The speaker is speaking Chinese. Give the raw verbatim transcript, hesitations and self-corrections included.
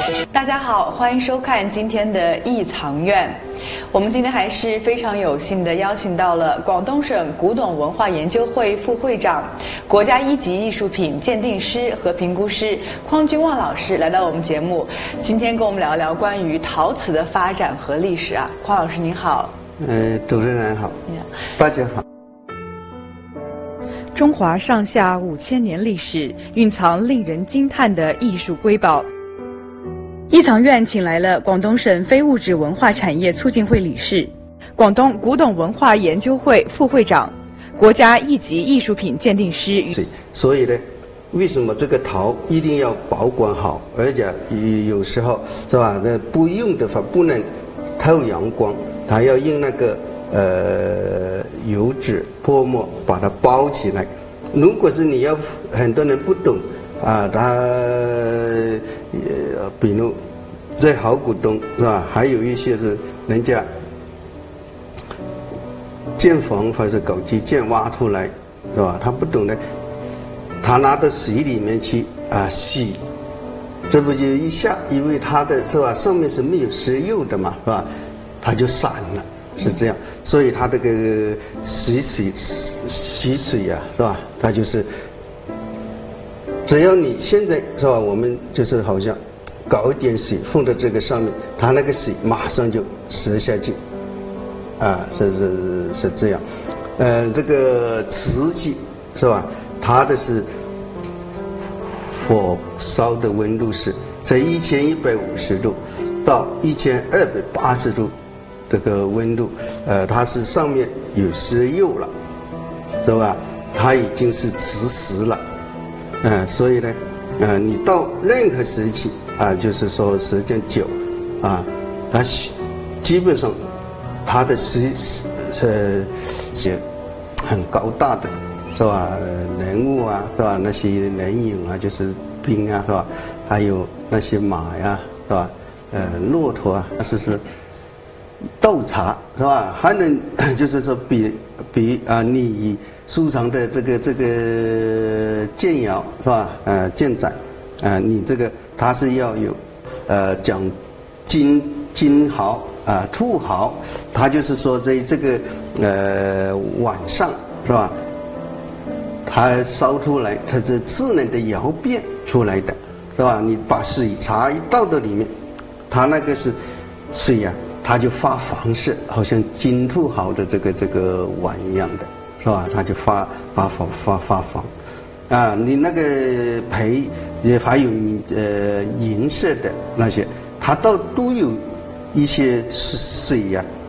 大家好，欢迎收看今天的艺藏院。我们今天还是非常有幸的邀请到了广东省古董文化研究会副会长、国家一级艺术品鉴定师和评估师匡君旺老师来到我们节目，今天跟我们聊聊关于陶瓷的发展和历史啊。匡老师您好。 呃，主持人好，大家好。 中华上下五千年历史，蕴藏令人惊叹的艺术瑰宝。艺藏院请来了广东省非物质文化产业促进会理事、广东古董文化研究会副会长、国家一级艺术品鉴定师。 所以呢，为什么这个陶一定要保管好，而且有时候是吧？那不用的话不能透阳光，它要用那个呃油纸泼墨把它包起来。如果是你要很多人不懂啊，他呃比如在好古董是吧？还有一些是人家建房或者搞基建挖出来是吧？他不懂的，他拿到水里面去啊洗，这不就一下，因为它的是吧上面是没有石釉的嘛是吧？它就散了，是这样。所以它这个洗水洗水呀、啊、是吧？它就是只要你现在是吧，我们就是好像搞一点水放到这个上面，它那个水马上就蚀下去，啊，是是是这样。呃，这个瓷器是吧？它的是火烧的温度是在一千一百五十度到一千二百八十度。这个温度，呃，它是上面有石釉了，对吧？它已经是瓷实了，嗯、呃，所以呢，呃，你到任何时期啊、呃，就是说时间久，啊，它基本上它的石呃是很高大的，是吧？人物啊，是吧？那些人影啊，就是兵啊，是吧？还有那些马呀，是吧？呃，骆驼啊，是是。斗茶是吧？还能就是说比比啊，你收藏的这个这个建窑是吧？呃，建盏啊，你这个它是要有呃讲金金毫啊兔毫，它就是说在这个呃晚上是吧？它烧出来，它是自然的窑变出来的，是吧？你把水茶一倒到里面，它那个是水呀、啊。它就发黄色，好像金兔毫的这个这个碗一样的，是吧？它就发发发发发黄，啊，你那个培也还有呃银色的那些，它倒都有一些水呀、啊，